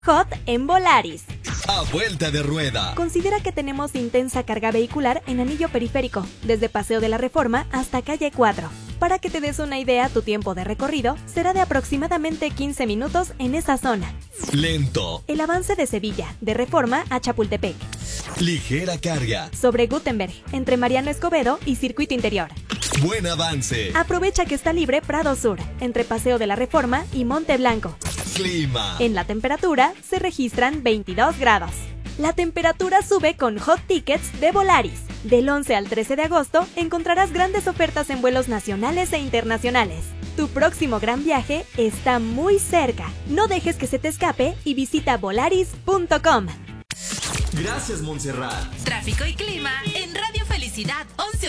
Hot en Volaris. A vuelta de rueda. Considera que tenemos intensa carga vehicular en anillo periférico, desde Paseo de la Reforma hasta Calle 4. Para que te des una idea, tu tiempo de recorrido será de aproximadamente 15 minutos en esa zona. Lento. El avance de Sevilla, de Reforma a Chapultepec. Ligera carga. Sobre Gutenberg, entre Mariano Escobedo y Circuito Interior. Buen avance. Aprovecha que está libre Prado Sur, entre Paseo de la Reforma y Monte Blanco. Clima. En la temperatura se registran 22 grados. La temperatura sube con Hot Tickets de Volaris. Del 11 al 13 de agosto encontrarás grandes ofertas en vuelos nacionales e internacionales. Tu próximo gran viaje está muy cerca. No dejes que se te escape y visita volaris.com. Gracias, Montserrat. Tráfico y clima en Radio Felicidad 1180.